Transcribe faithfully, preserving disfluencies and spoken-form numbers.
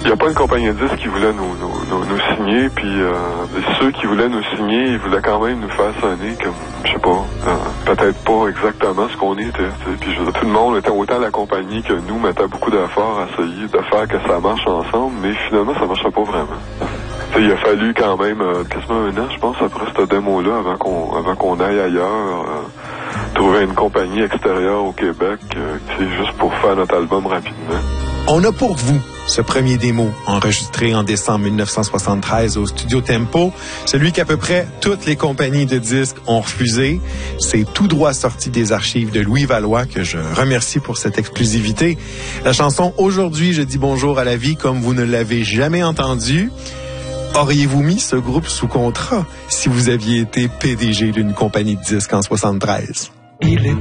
Il n'y a pas une compagnie de disques qui voulait nous, nous, nous, nous signer, puis euh, ceux qui voulaient nous signer, ils voulaient quand même nous faire sonner comme, je sais pas, euh, peut-être pas exactement ce qu'on était. T'sais. Puis je veux dire, tout le monde était autant la compagnie que nous mettait beaucoup d'efforts à essayer de faire que ça marche ensemble, mais finalement, ça marchait pas vraiment. T'sais, il a fallu quand même euh, quasiment un an, je pense, après cette démo-là, avant qu'on avant qu'on aille ailleurs, euh, trouver une compagnie extérieure au Québec, euh, juste pour faire notre album rapidement. On a pour vous ce premier démo enregistré en décembre mille neuf cent soixante-treize au Studio Tempo, celui qu'à peu près toutes les compagnies de disques ont refusé. C'est tout droit sorti des archives de Louis Valois, que je remercie pour cette exclusivité. La chanson « Aujourd'hui, je dis bonjour à la vie » comme vous ne l'avez jamais entendu. Auriez-vous mis ce groupe sous contrat si vous aviez été P D G d'une compagnie de disques en soixante-treize? Il est